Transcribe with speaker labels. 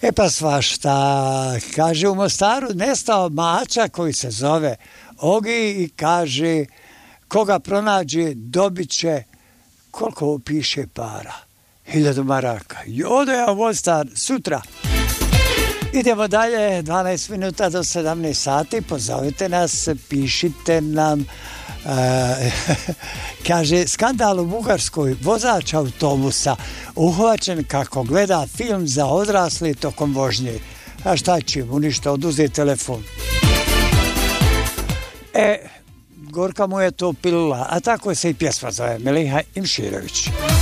Speaker 1: E pa svašta, kaže u Mostaru nestao mača koji se zove Ogi i kaže koga pronađe dobit će, koliko piše para, 1000 maraka. I ode ja u Mostar sutra. Idemo dalje, 12 minuta do 17 sati, pozovite nas, pišite nam. Kaže, skandal u Bugarskoj, vozač autobusa uhvaćen kako gleda film za odrasli tokom vožnje. A šta će mu ništa, oduzeti telefon. Gorka mu je to pilula, a tako se i pjesma zove, Meliha Imširović.